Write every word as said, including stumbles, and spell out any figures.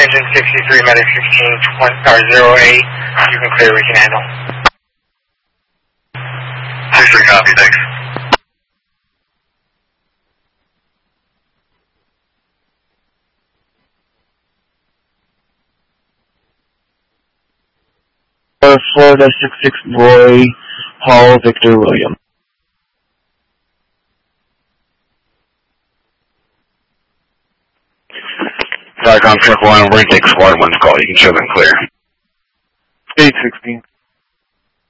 Engine sixty-three, medic sixteen, twenty, or zero eight, you can clear, we can handle. six three copy, thanks. Florida six six Roy, Paul Victor William. Viacom Truck one, we're going to take Squad one's call. You can show them clear. eight sixteen.